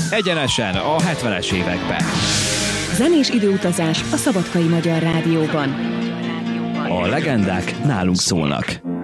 Egyenesen a 70-es években. Zenés időutazás a Szabadkai Magyar Rádióban. A legendák nálunk szólnak.